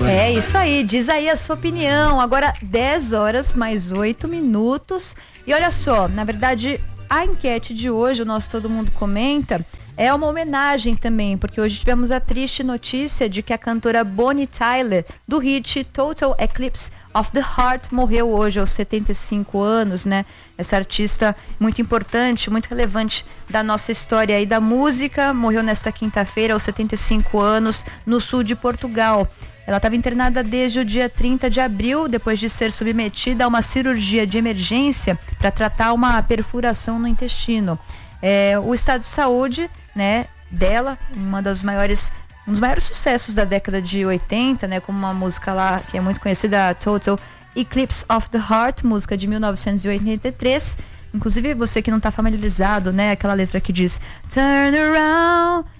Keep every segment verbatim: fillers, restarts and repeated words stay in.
É isso aí, diz aí a sua opinião. Agora dez horas mais oito minutos. E olha só, na verdade, a enquete de hoje, o nosso Todo Mundo Comenta, é uma homenagem também, porque hoje tivemos a triste notícia de que a cantora Bonnie Tyler, do hit Total Eclipse of the Heart, morreu hoje aos setenta e cinco anos, né? Essa artista muito importante, muito relevante da nossa história aí da música, morreu nesta quinta-feira aos setenta e cinco anos, no sul de Portugal. Ela estava internada desde o dia trinta de abril, depois de ser submetida a uma cirurgia de emergência para tratar uma perfuração no intestino. É, o estado de saúde, né, dela, uma das maiores, um dos maiores sucessos da década de oitenta, né, como uma música lá que é muito conhecida, Total Eclipse of the Heart, música de mil novecentos e oitenta e três. Inclusive você que não está familiarizado, né, aquela letra que diz Turn around,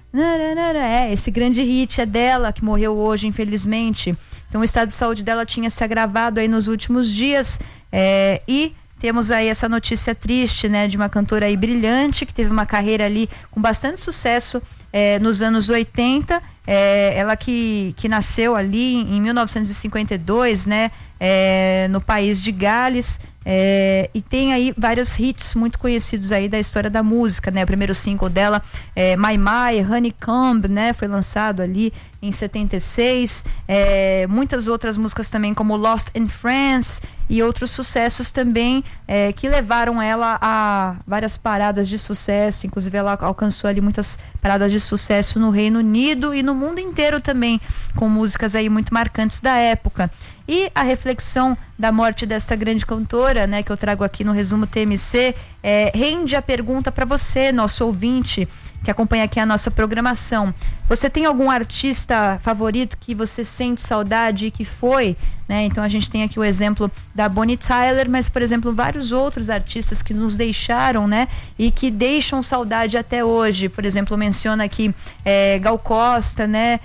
é, esse grande hit é dela, que morreu hoje, infelizmente. Então o estado de saúde dela tinha se agravado aí nos últimos dias, é, e temos aí essa notícia triste, né, de uma cantora aí brilhante, que teve uma carreira ali com bastante sucesso é, nos anos oitenta, é, ela que, que nasceu ali em mil novecentos e cinquenta e dois, né, é, no país de Gales, é, e tem aí vários hits muito conhecidos aí da história da música, né, o primeiro single dela é My My, Honeycomb, né, foi lançado ali em setenta e seis, é, muitas outras músicas também como Lost in France e outros sucessos também é, que levaram ela a várias paradas de sucesso, inclusive ela alcançou ali muitas paradas de sucesso no Reino Unido e no mundo inteiro também, com músicas aí muito marcantes da época. E a reflexão da morte desta grande cantora, né, que eu trago aqui no Resumo T M C, é, rende a pergunta para você, nosso ouvinte, que acompanha aqui a nossa programação. Você tem algum artista favorito que você sente saudade e que foi, né? Então a gente tem aqui o exemplo da Bonnie Tyler, mas por exemplo vários outros artistas que nos deixaram, né? E que deixam saudade até hoje. Por exemplo, menciona aqui é, Gal Costa, né?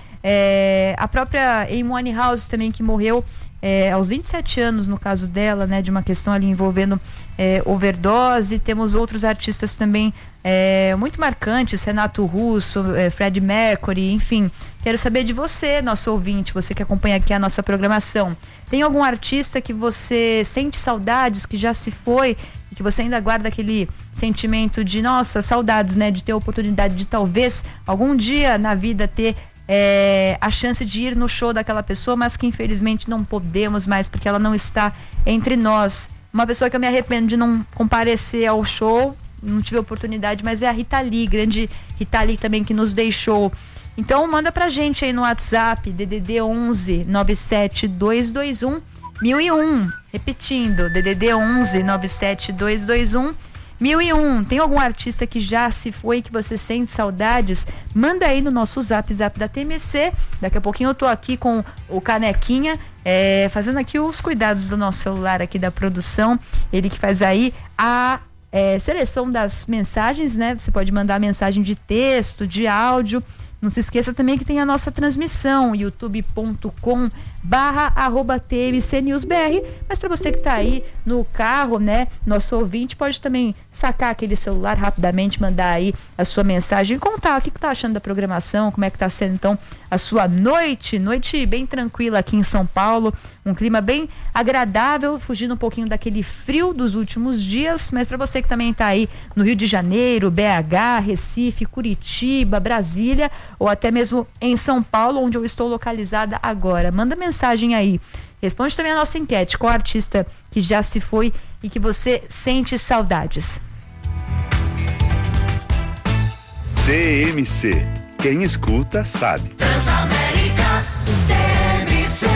É, a própria Amy Winehouse também, que morreu É, aos vinte e sete anos, no caso dela, né, de uma questão ali envolvendo é, overdose. Temos outros artistas também é, muito marcantes, Renato Russo, é, Freddie Mercury, enfim. Quero saber de você, nosso ouvinte, você que acompanha aqui a nossa programação. Tem algum artista que você sente saudades, que já se foi, e que você ainda guarda aquele sentimento de, nossa, saudades, né, de ter a oportunidade de talvez algum dia na vida ter É, a chance de ir no show daquela pessoa, mas que infelizmente não podemos mais porque ela não está entre nós. Uma pessoa que eu me arrependo de não comparecer ao show, não tive oportunidade, mas é a Rita Lee, grande Rita Lee também, que nos deixou. Então manda pra gente aí no WhatsApp, D D D onze nove sete dois dois um mil e um, repetindo, D D D onze nove sete dois dois um mil e um. Tem algum artista que já se foi, que você sente saudades? Manda aí no nosso zap, zap da T M C. Daqui a pouquinho eu tô aqui com o Canequinha, é, fazendo aqui os cuidados do nosso celular aqui da produção. Ele que faz aí a é, seleção das mensagens, né? Você pode mandar mensagem de texto, de áudio. Não se esqueça também que tem a nossa transmissão, youtube ponto com barra arroba T M C News B R. Mas para você que está aí no carro, né, nosso ouvinte pode também sacar aquele celular rapidamente, mandar aí a sua mensagem e contar o que está achando da programação, como é que está sendo então a sua noite, noite bem tranquila aqui em São Paulo, um clima bem agradável, fugindo um pouquinho daquele frio dos últimos dias. Mas para você que também está aí no Rio de Janeiro, B H, Recife, Curitiba, Brasília, ou até mesmo em São Paulo, onde eu estou localizada agora, manda mensagem aí. Responde também a nossa enquete: qual artista que já se foi e que você sente saudades? T M C, quem escuta sabe. Transamérica, T M C.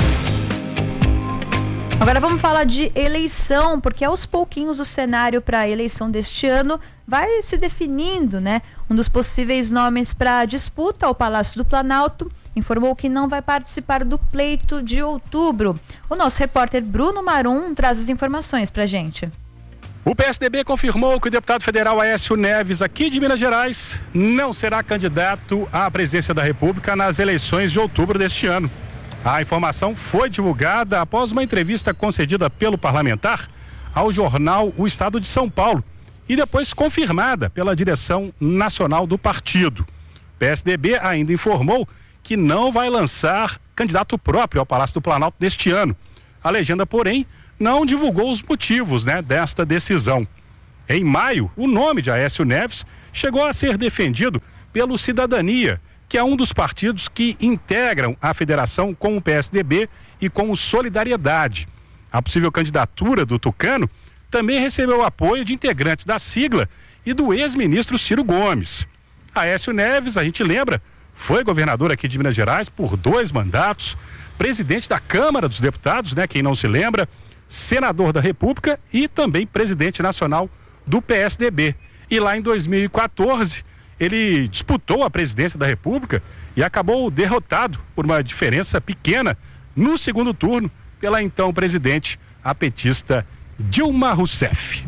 Agora vamos falar de eleição, porque aos pouquinhos o cenário para a eleição deste ano vai se definindo, né? Um dos possíveis nomes para a disputa ao Palácio do Planalto informou que não vai participar do pleito de outubro. O nosso repórter Bruno Marum traz as informações pra gente. O P S D B confirmou que o deputado federal Aécio Neves, aqui de Minas Gerais, não será candidato à presidência da República nas eleições de outubro deste ano. A informação foi divulgada após uma entrevista concedida pelo parlamentar ao jornal O Estado de São Paulo e depois confirmada pela direção nacional do partido. O P S D B ainda informou que não vai lançar candidato próprio ao Palácio do Planalto neste ano. A legenda, porém, não divulgou os motivos, né, desta decisão. Em maio, o nome de Aécio Neves chegou a ser defendido pelo Cidadania, que é um dos partidos que integram a federação com o P S D B e com o Solidariedade. A possível candidatura do tucano também recebeu o apoio de integrantes da sigla e do ex-ministro Ciro Gomes. Aécio Neves, a gente lembra, foi governador aqui de Minas Gerais por dois mandatos, presidente da Câmara dos Deputados, né, quem não se lembra, senador da República e também presidente nacional do P S D B. E lá em dois mil e quatorze, ele disputou a presidência da República e acabou derrotado por uma diferença pequena no segundo turno pela então presidente, a petista Dilma Rousseff.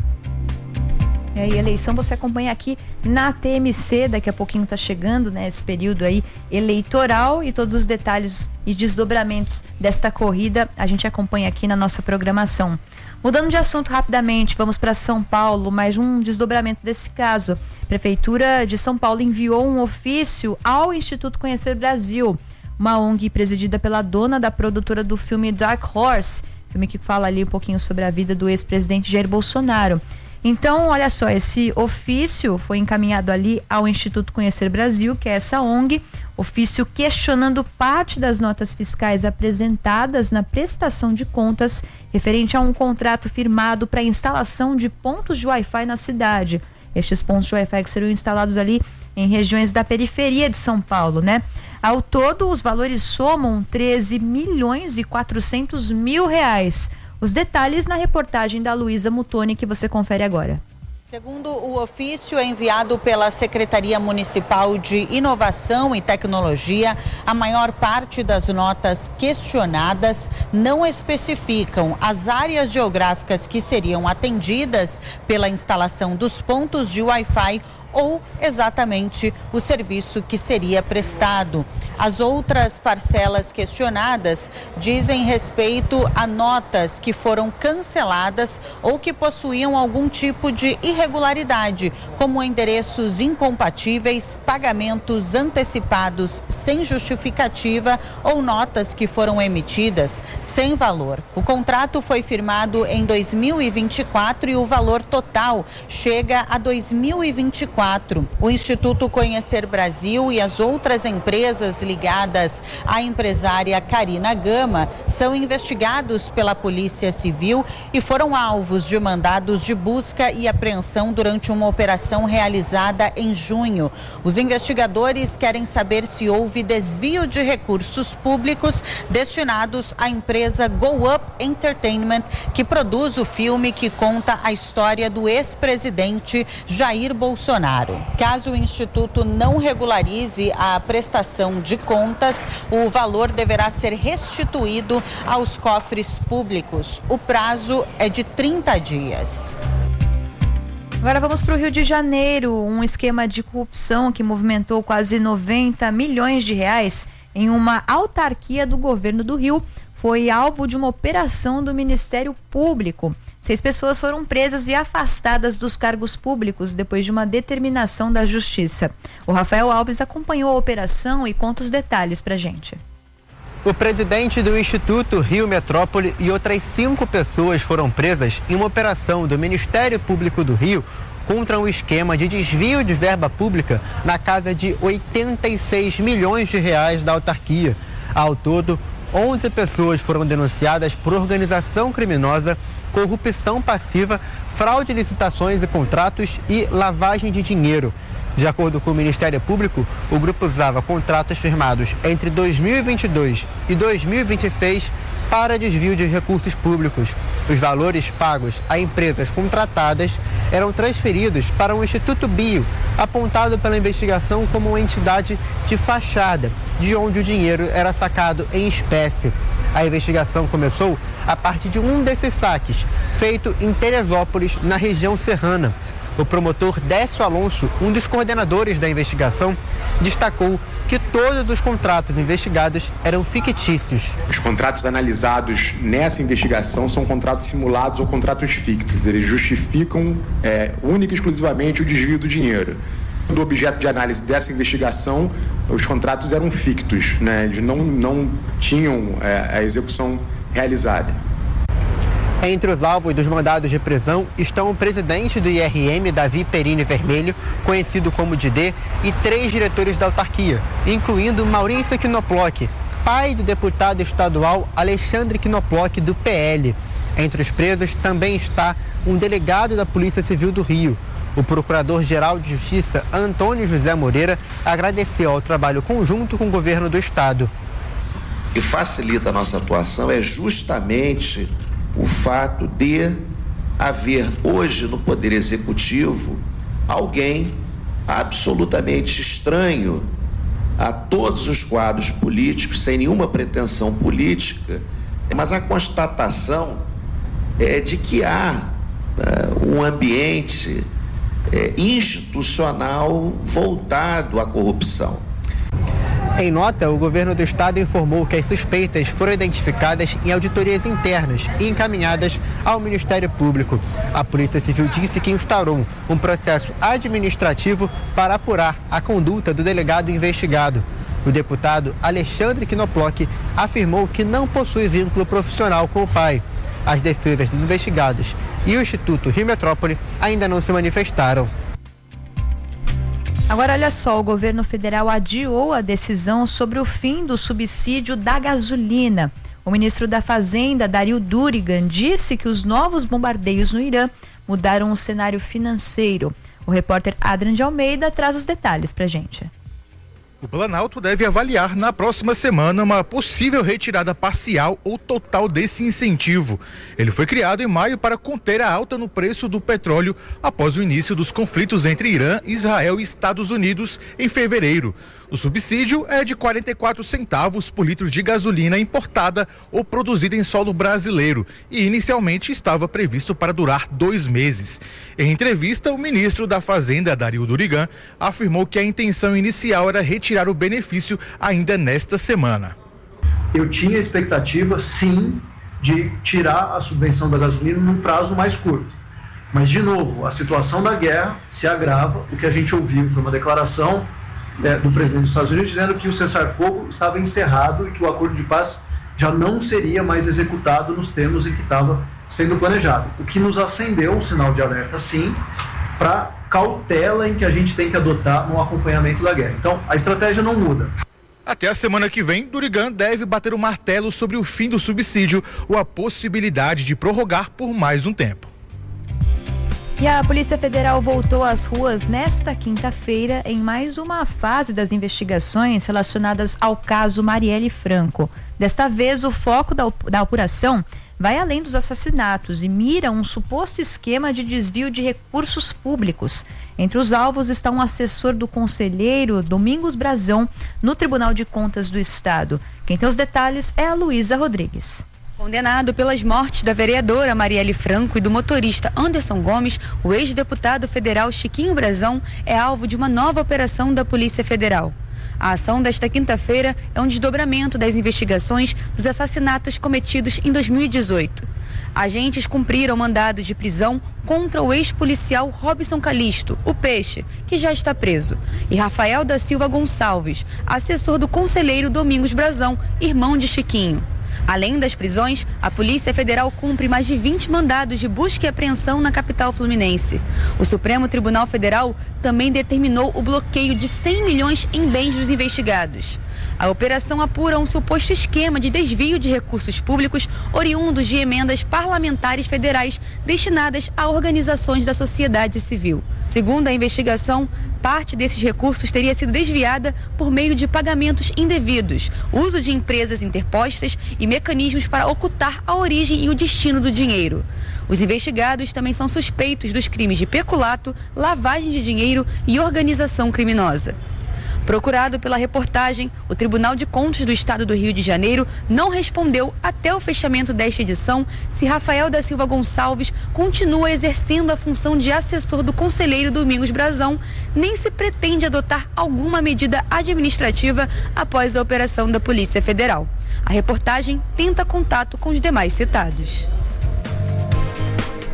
E aí, a eleição você acompanha aqui na T M C, daqui a pouquinho tá chegando, né, esse período aí eleitoral, e todos os detalhes e desdobramentos desta corrida a gente acompanha aqui na nossa programação. Mudando de assunto rapidamente, vamos para São Paulo, mais um desdobramento desse caso. A Prefeitura de São Paulo enviou um ofício ao Instituto Conhecer Brasil, uma O N G presidida pela dona da produtora do filme Dark Horse, filme que fala ali um pouquinho sobre a vida do ex-presidente Jair Bolsonaro. Então, olha só, esse ofício foi encaminhado ali ao Instituto Conhecer Brasil, que é essa O N G, ofício questionando parte das notas fiscais apresentadas na prestação de contas referente a um contrato firmado para a instalação de pontos de Wi-Fi na cidade. Estes pontos de Wi-Fi que serão instalados ali em regiões da periferia de São Paulo, né? Ao todo, os valores somam treze milhões e quatrocentos mil reais. Os detalhes na reportagem da Luísa Mutoni, que você confere agora. Segundo o ofício enviado pela Secretaria Municipal de Inovação e Tecnologia, a maior parte das notas questionadas não especificam as áreas geográficas que seriam atendidas pela instalação dos pontos de Wi-Fi ou exatamente o serviço que seria prestado. As outras parcelas questionadas dizem respeito a notas que foram canceladas ou que possuíam algum tipo de irregularidade, como endereços incompatíveis, pagamentos antecipados sem justificativa ou notas que foram emitidas sem valor. O contrato foi firmado em dois mil e vinte e quatro e o valor total chega a dois mil e vinte e quatro. O Instituto Conhecer Brasil e as outras empresas ligadas à empresária Karina Gama são investigados pela Polícia Civil e foram alvos de mandados de busca e apreensão durante uma operação realizada em junho. Os investigadores querem saber se houve desvio de recursos públicos destinados à empresa Go Up Entertainment, que produz o filme que conta a história do ex-presidente Jair Bolsonaro. Caso o Instituto não regularize a prestação de contas, o valor deverá ser restituído aos cofres públicos. O prazo é de trinta dias. Agora vamos para o Rio de Janeiro. Um esquema de corrupção que movimentou quase noventa milhões de reais em uma autarquia do governo do Rio foi alvo de uma operação do Ministério Público. Seis pessoas foram presas e afastadas dos cargos públicos depois de uma determinação da Justiça. O Rafael Alves acompanhou a operação e conta os detalhes pra gente. O presidente do Instituto Rio Metrópole e outras cinco pessoas foram presas em uma operação do Ministério Público do Rio contra um esquema de desvio de verba pública na casa de oitenta e seis milhões de reais da autarquia. Ao todo, onze pessoas foram denunciadas por organização criminosa, corrupção passiva, fraude de licitações e contratos e lavagem de dinheiro. De acordo com o Ministério Público, o grupo usava contratos firmados entre dois mil e vinte e dois e dois mil e vinte e seis para desvio de recursos públicos. Os valores pagos a empresas contratadas eram transferidos para o Instituto Bio, apontado pela investigação como uma entidade de fachada, de onde o dinheiro era sacado em espécie. A investigação começou a partir de um desses saques, feito em Teresópolis, na região serrana. O promotor Décio Alonso, um dos coordenadores da investigação, destacou que todos os contratos investigados eram fictícios. Os contratos analisados nessa investigação são contratos simulados ou contratos fictos. Eles justificam é, única e exclusivamente o desvio do dinheiro. Do objeto de análise dessa investigação, os contratos eram fictos, né? Eles não, não tinham é, a execução realizada. Entre os alvos dos mandados de prisão estão o presidente do I R M, Davi Perini Vermelho, conhecido como Didê, e três diretores da autarquia, incluindo Maurício Knoploch, pai do deputado estadual Alexandre Knoploch, do P L. Entre os presos também está um delegado da Polícia Civil do Rio. O Procurador-Geral de Justiça, Antônio José Moreira, agradeceu ao trabalho conjunto com o governo do estado. O que facilita a nossa atuação é justamente o fato de haver hoje no Poder Executivo alguém absolutamente estranho a todos os quadros políticos, sem nenhuma pretensão política, mas a constatação é de que há uh, um ambiente uh, institucional voltado à corrupção. Em nota, o governo do estado informou que as suspeitas foram identificadas em auditorias internas e encaminhadas ao Ministério Público. A Polícia Civil disse que instaurou um processo administrativo para apurar a conduta do delegado investigado. O deputado Alexandre Knoploch afirmou que não possui vínculo profissional com o pai. As defesas dos investigados e o Instituto Rio Metrópole ainda não se manifestaram. Agora, olha só, o governo federal adiou a decisão sobre o fim do subsídio da gasolina. O ministro da Fazenda, Dario Durigan, disse que os novos bombardeios no Irã mudaram o cenário financeiro. O repórter Adrian de Almeida traz os detalhes pra gente. O Planalto deve avaliar na próxima semana uma possível retirada parcial ou total desse incentivo. Ele foi criado em maio para conter a alta no preço do petróleo após o início dos conflitos entre Irã, Israel e Estados Unidos em fevereiro. O subsídio é de quarenta e quatro centavos por litro de gasolina importada ou produzida em solo brasileiro e inicialmente estava previsto para durar dois meses. Em entrevista, o ministro da Fazenda, Dario Durigan, afirmou que a intenção inicial era retirar o benefício ainda nesta semana. Eu tinha expectativa, sim, de tirar a subvenção da gasolina num prazo mais curto. Mas, de novo, a situação da guerra se agrava. O que a gente ouviu foi uma declaração é, do presidente dos Estados Unidos dizendo que o cessar-fogo estava encerrado e que o acordo de paz já não seria mais executado nos termos em que estava sendo planejado. O que nos acendeu um sinal de alerta, sim, para cautela em que a gente tem que adotar no acompanhamento da guerra. Então, a estratégia não muda. Até a semana que vem, Durigan deve bater o martelo sobre o fim do subsídio ou a possibilidade de prorrogar por mais um tempo. E a Polícia Federal voltou às ruas nesta quinta-feira em mais uma fase das investigações relacionadas ao caso Marielle Franco. Desta vez, o foco da, da apuração vai além dos assassinatos e mira um suposto esquema de desvio de recursos públicos. Entre os alvos está um assessor do conselheiro Domingos Brazão no Tribunal de Contas do Estado. Quem tem os detalhes é a Luísa Rodrigues. Condenado pelas mortes da vereadora Marielle Franco e do motorista Anderson Gomes, o ex-deputado federal Chiquinho Brazão é alvo de uma nova operação da Polícia Federal. A ação desta quinta-feira é um desdobramento das investigações dos assassinatos cometidos em dois mil e dezoito. Agentes cumpriram mandados de prisão contra o ex-policial Robson Calixto, o Peixe, que já está preso, e Rafael da Silva Gonçalves, assessor do conselheiro Domingos Brazão, irmão de Chiquinho. Além das prisões, a Polícia Federal cumpre mais de vinte mandados de busca e apreensão na capital fluminense. O Supremo Tribunal Federal também determinou o bloqueio de cem milhões em bens dos investigados. A operação apura um suposto esquema de desvio de recursos públicos oriundos de emendas parlamentares federais destinadas a organizações da sociedade civil. Segundo a investigação, parte desses recursos teria sido desviada por meio de pagamentos indevidos, uso de empresas interpostas e mecanismos para ocultar a origem e o destino do dinheiro. Os investigados também são suspeitos dos crimes de peculato, lavagem de dinheiro e organização criminosa. Procurado pela reportagem, o Tribunal de Contas do Estado do Rio de Janeiro não respondeu até o fechamento desta edição se Rafael da Silva Gonçalves continua exercendo a função de assessor do conselheiro Domingos Brazão, nem se pretende adotar alguma medida administrativa após a operação da Polícia Federal. A reportagem tenta contato com os demais citados.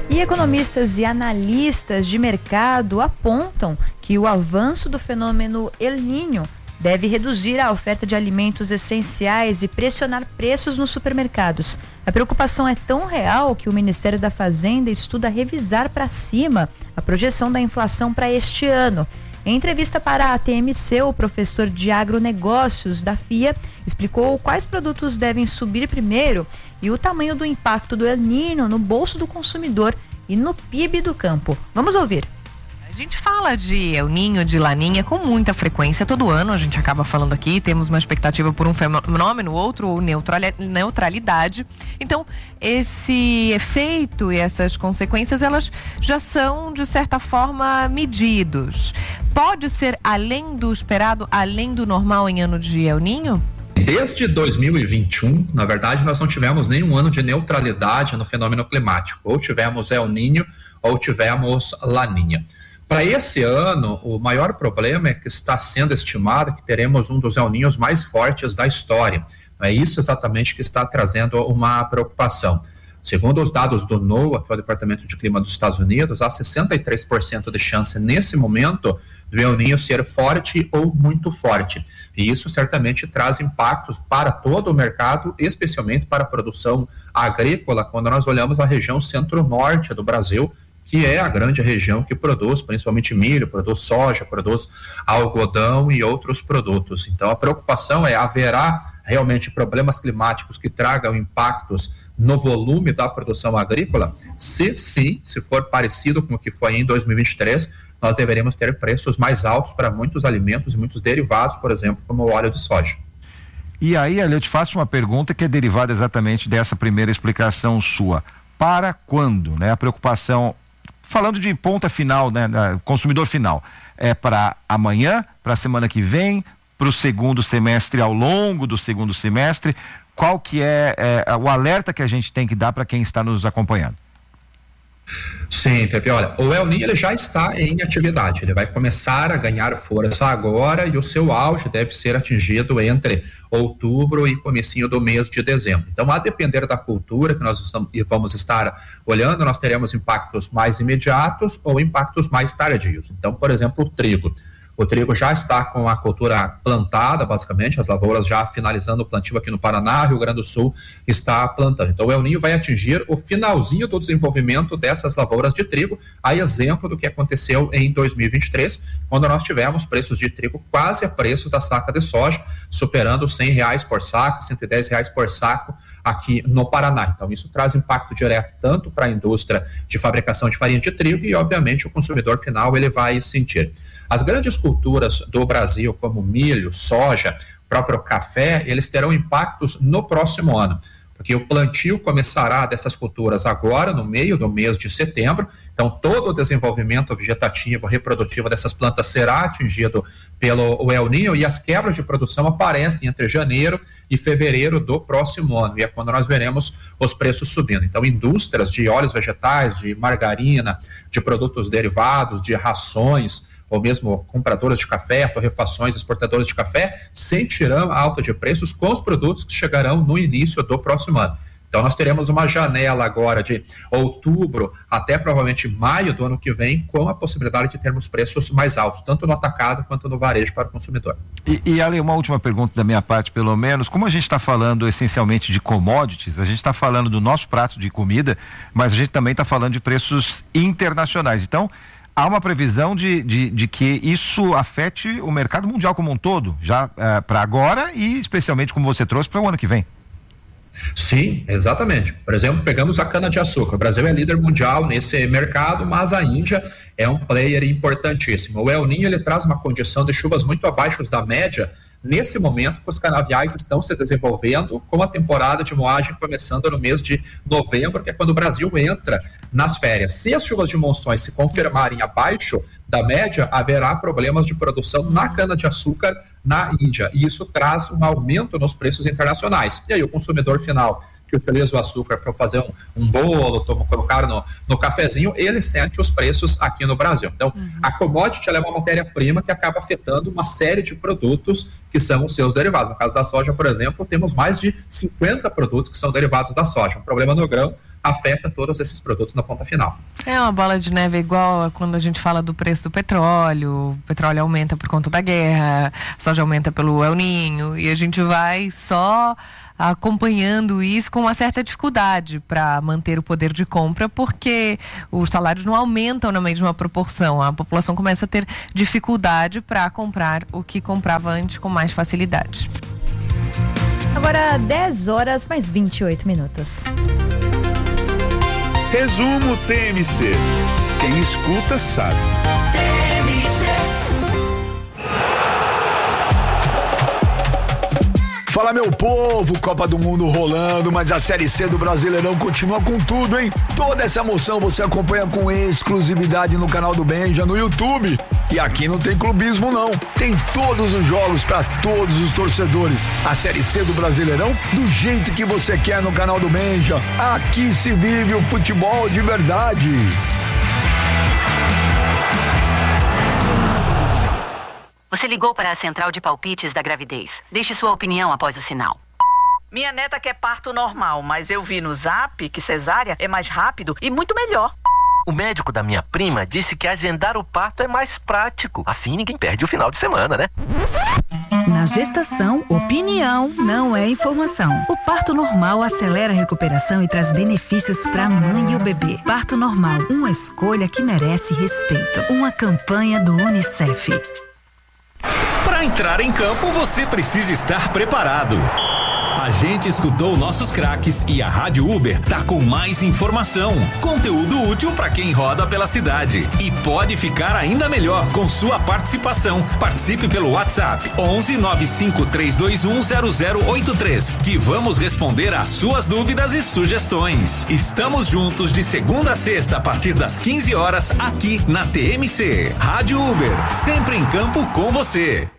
E economistas e analistas de mercado apontam que o avanço do fenômeno El Niño deve reduzir a oferta de alimentos essenciais e pressionar preços nos supermercados. A preocupação é tão real que o Ministério da Fazenda estuda revisar para cima a projeção da inflação para este ano. Em entrevista para a T M C, o professor de agronegócios da F I A explicou quais produtos devem subir primeiro e o tamanho do impacto do El Niño no bolso do consumidor e no P I B do campo. Vamos ouvir. A gente fala de El Niño, de Laninha com muita frequência, todo ano a gente acaba falando aqui, temos uma expectativa por um fenômeno, outro ou neutralidade. Então, esse efeito e essas consequências, elas já são, de certa forma, medidos. Pode ser além do esperado, além do normal em ano de El Niño? Desde dois mil e vinte e um, na verdade, nós não tivemos nenhum ano de neutralidade no fenômeno climático. Ou tivemos El Niño ou tivemos Laninha. Para esse ano, o maior problema é que está sendo estimado que teremos um dos El Niños mais fortes da história. É isso exatamente que está trazendo uma preocupação. Segundo os dados do NOAA, que é o Departamento de Clima dos Estados Unidos, há sessenta e três por cento de chance nesse momento do El Niño ser forte ou muito forte. E isso certamente traz impactos para todo o mercado, especialmente para a produção agrícola, quando nós olhamos a região centro-norte do Brasil, que é a grande região que produz principalmente milho, produz soja, produz algodão e outros produtos. Então a preocupação é, haverá realmente problemas climáticos que tragam impactos no volume da produção agrícola? Se sim, se for parecido com o que foi em dois mil e vinte e três, nós deveremos ter preços mais altos para muitos alimentos e muitos derivados, por exemplo, como o óleo de soja. E aí, eu te faço uma pergunta que é derivada exatamente dessa primeira explicação sua. Para quando, né? A preocupação, falando de ponta final, né? Consumidor final, é para amanhã, para a semana que vem, para o segundo semestre, ao longo do segundo semestre? Qual que é, é o alerta que a gente tem que dar para quem está nos acompanhando? Sim, Pepe, olha, o El Niño ele já está em atividade, ele vai começar a ganhar força agora e o seu auge deve ser atingido entre outubro e comecinho do mês de dezembro. Então, a depender da cultura que nós vamos estar olhando, nós teremos impactos mais imediatos ou impactos mais tardios. Então, por exemplo, o trigo. O trigo já está com a cultura plantada, basicamente, as lavouras já finalizando o plantio aqui no Paraná, Rio Grande do Sul está plantando. Então o El Niño vai atingir o finalzinho do desenvolvimento dessas lavouras de trigo, a exemplo do que aconteceu em dois mil e vinte e três, quando nós tivemos preços de trigo quase a preços da saca de soja, superando cem reais por saco, cento e dez reais por saco aqui no Paraná. Então isso traz impacto direto tanto para a indústria de fabricação de farinha de trigo e, obviamente, o consumidor final ele vai sentir. As grandes culturas do Brasil, como milho, soja, próprio café, eles terão impactos no próximo ano, porque o plantio começará dessas culturas agora, no meio do mês de setembro. Então todo o desenvolvimento vegetativo, reprodutivo dessas plantas será atingido pelo El Niño e as quebras de produção aparecem entre janeiro e fevereiro do próximo ano, e é quando nós veremos os preços subindo. Então indústrias de óleos vegetais, de margarina, de produtos derivados, de rações, ou mesmo compradoras de café, torrefações, exportadoras de café, sentirão a alta de preços com os produtos que chegarão no início do próximo ano. Então nós teremos uma janela agora de outubro até provavelmente maio do ano que vem, com a possibilidade de termos preços mais altos, tanto no atacado quanto no varejo para o consumidor. E, e Ale, uma última pergunta da minha parte, pelo menos, como a gente está falando essencialmente de commodities, a gente está falando do nosso prato de comida, mas a gente também está falando de preços internacionais. Então, há uma previsão de, de, de que isso afete o mercado mundial como um todo, já uh, para agora e especialmente, como você trouxe, para o ano que vem. Sim, exatamente. Por exemplo, pegamos a cana-de-açúcar. O Brasil é líder mundial nesse mercado, mas a Índia é um player importantíssimo. O El Niño ele traz uma condição de chuvas muito abaixo da média. Nesse momento, os canaviais estão se desenvolvendo, com a temporada de moagem começando no mês de novembro, que é quando o Brasil entra nas férias. Se as chuvas de monções se confirmarem abaixo da média, haverá problemas de produção na cana-de-açúcar na Índia, e isso traz um aumento nos preços internacionais. E aí o consumidor final, que utiliza o açúcar para fazer um, um bolo, toma, colocar no, no cafezinho, ele sente os preços aqui no Brasil. Então, uhum. a commodity ela é uma matéria-prima que acaba afetando uma série de produtos que são os seus derivados. No caso da soja, por exemplo, temos mais de cinquenta produtos que são derivados da soja. Um problema no grão afeta todos esses produtos na ponta final. É uma bola de neve igual a quando a gente fala do preço do petróleo. O petróleo aumenta por conta da guerra, a soja aumenta pelo El Niño, e a gente vai só acompanhando isso com uma certa dificuldade para manter o poder de compra, porque os salários não aumentam na mesma proporção. A população começa a ter dificuldade para comprar o que comprava antes com mais facilidade. Agora dez horas mais vinte e oito minutos. Resumo T M C. Quem escuta sabe. Fala, meu povo, Copa do Mundo rolando, mas a Série C do Brasileirão continua com tudo, hein? Toda essa emoção você acompanha com exclusividade no canal do Benja no YouTube. E aqui não tem clubismo não, tem todos os jogos para todos os torcedores. A Série C do Brasileirão do jeito que você quer no canal do Benja. Aqui se vive o futebol de verdade. Você ligou para a central de palpites da gravidez. Deixe sua opinião após o sinal. Minha neta quer parto normal, mas eu vi no Zap que cesárea é mais rápido e muito melhor. O médico da minha prima disse que agendar o parto é mais prático. Assim ninguém perde o final de semana, né? Na gestação, opinião não é informação. O parto normal acelera a recuperação e traz benefícios para a mãe e o bebê. Parto normal, uma escolha que merece respeito. Uma campanha do Unicef. Para entrar em campo, você precisa estar preparado. A gente escutou nossos craques e a Rádio Uber tá com mais informação, conteúdo útil para quem roda pela cidade. E pode ficar ainda melhor com sua participação. Participe pelo WhatsApp onze nove cinco três dois um zero zero oito três, que vamos responder às suas dúvidas e sugestões. Estamos juntos de segunda a sexta a partir das quinze horas aqui na T M C. Rádio Uber, sempre em campo com você.